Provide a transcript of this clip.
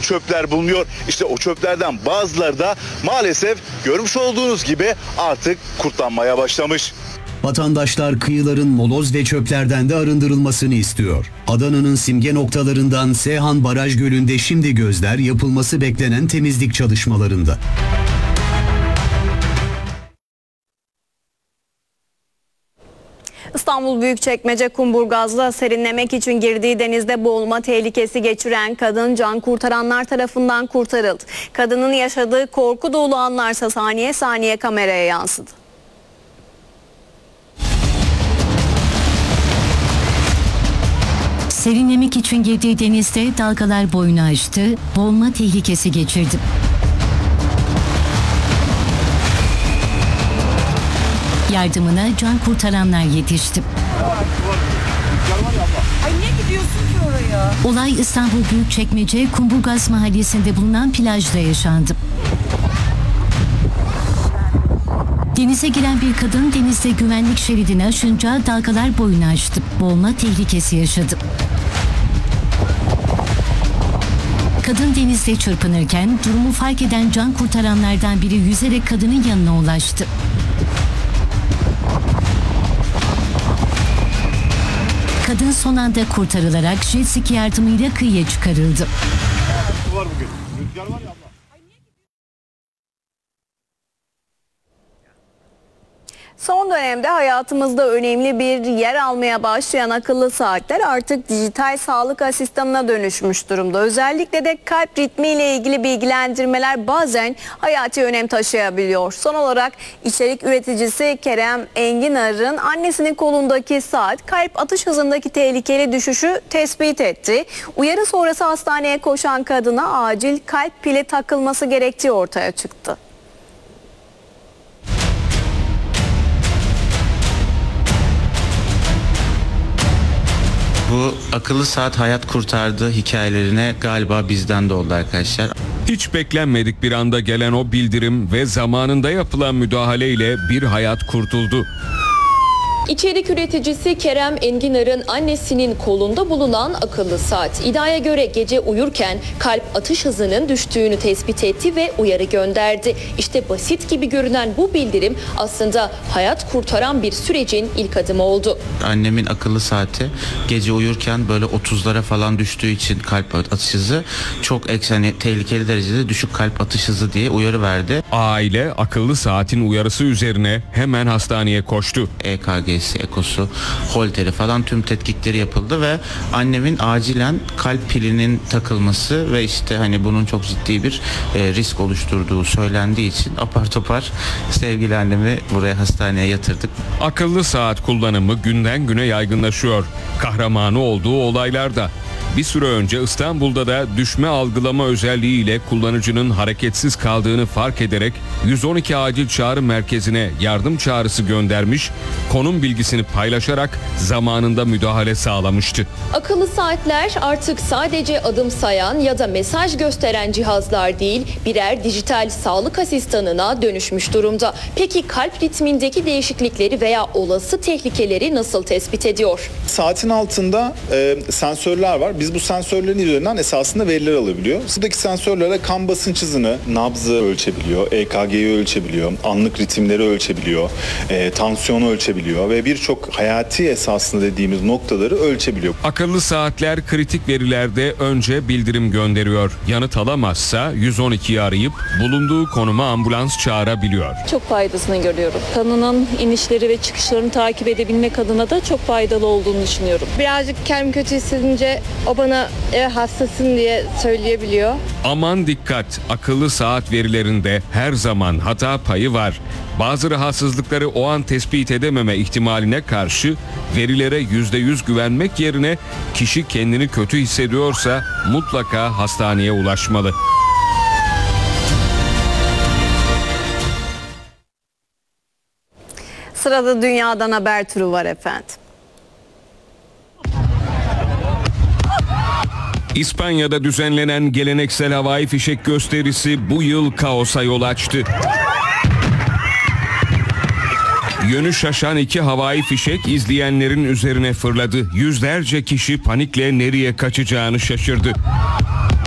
çöpler bulunuyor. İşte o çöplerden bazıları da maalesef görmüş olduğunuz gibi artık kurtlanmaya başlamış. Vatandaşlar kıyıların moloz ve çöplerden de arındırılmasını istiyor. Adana'nın simge noktalarından Seyhan Baraj Gölü'nde şimdi gözler yapılması beklenen temizlik çalışmalarında. İstanbul Büyükçekmece Kumburgaz'da serinlemek için girdiği denizde boğulma tehlikesi geçiren kadın can kurtaranlar tarafından kurtarıldı. Kadının yaşadığı korku dolu anlarsa saniye saniye kameraya yansıdı. Serinlemek için girdiği denizde dalgalar boyunu aştı, boğulma tehlikesi geçirdi. Yardımına can kurtaranlar yetişti. Ay ne gidiyorsun ki oraya? Olay İstanbul Büyükçekmece Kumburgaz mahallesinde bulunan plajda yaşandı. Denize giren bir kadın denizde güvenlik şeridini aşınca dalgalar boyunu aştı. Boğulma tehlikesi yaşadı. Kadın denizde çırpınırken durumu fark eden can kurtaranlardan biri yüzerek kadının yanına ulaştı. Kadın son anda kurtarılarak jet ski yardımıyla kıyıya çıkarıldı. Var bugün. Rüzgar var ya abla. Son dönemde hayatımızda önemli bir yer almaya başlayan akıllı saatler artık dijital sağlık asistanına dönüşmüş durumda. Özellikle de kalp ritmi ile ilgili bilgilendirmeler bazen hayati önem taşıyabiliyor. Son olarak içerik üreticisi Kerem Enginar'ın annesinin kolundaki saat kalp atış hızındaki tehlikeli düşüşü tespit etti. Uyarı sonrası hastaneye koşan kadına acil kalp pili takılması gerektiği ortaya çıktı. Bu akıllı saat hayat kurtardı hikayelerine galiba bizden de oldu arkadaşlar. Hiç beklenmedik bir anda gelen o bildirim ve zamanında yapılan müdahaleyle bir hayat kurtuldu. İçerik üreticisi Kerem Enginar'ın annesinin kolunda bulunan akıllı saat. İddiaya göre gece uyurken kalp atış hızının düştüğünü tespit etti ve uyarı gönderdi. İşte basit gibi görünen bu bildirim aslında hayat kurtaran bir sürecin ilk adımı oldu. Annemin akıllı saati gece uyurken böyle 30'lara falan düştüğü için kalp atış hızı çok hani tehlikeli derecede düşük kalp atış hızı diye uyarı verdi. Aile akıllı saatin uyarısı üzerine hemen hastaneye koştu. EKG'si, ekosu, holteri falan tüm tetkikleri yapıldı ve annemin acilen kalp pilinin takılması ve işte hani bunun çok ciddi bir risk oluşturduğu söylendiği için apar topar sevgili annemi buraya hastaneye yatırdık. Akıllı saat kullanımı günden güne yaygınlaşıyor. Kahramanı olduğu olaylarda. Bir süre önce İstanbul'da da düşme algılama özelliğiyle kullanıcının hareketsiz kaldığını fark ederek 112 acil çağrı merkezine yardım çağrısı göndermiş, konum bilgisini paylaşarak zamanında müdahale sağlamıştı. Akıllı saatler artık sadece adım sayan ya da mesaj gösteren cihazlar değil, birer dijital sağlık asistanına dönüşmüş durumda. Peki kalp ritmindeki değişiklikleri veya olası tehlikeleri nasıl tespit ediyor? Saatin altında sensörler var. Biz bu sensörlerin üzerinden esasında veriler alabiliyor. Buradaki sensörlere kan basınç hızını, nabzı ölçebiliyor, EKG'yi ölçebiliyor, anlık ritimleri ölçebiliyor, tansiyonu ölçebiliyor ve birçok hayati esasında dediğimiz noktaları ölçebiliyor. Akıllı saatler kritik verilerde önce bildirim gönderiyor. Yanıt alamazsa 112'yi arayıp bulunduğu konuma ambulans çağırabiliyor. Çok faydasını görüyorum. Kanının inişleri ve çıkışlarını takip edebilmek adına da çok faydalı olduğunu düşünüyorum. Birazcık kendimi kötü hissedince o bana hastasın diye söyleyebiliyor. Aman dikkat, akıllı saat verilerinde her zaman hata payı var. Bazı rahatsızlıkları o an tespit edememe ihtimaline karşı verilere %100 güvenmek yerine kişi kendini kötü hissediyorsa mutlaka hastaneye ulaşmalı. Sırada dünyadan haber turu var efendim. İspanya'da düzenlenen geleneksel havai fişek gösterisi bu yıl kaosa yol açtı. Yönü şaşan 2 havai fişek izleyenlerin üzerine fırladı. Yüzlerce kişi panikle nereye kaçacağını şaşırdı.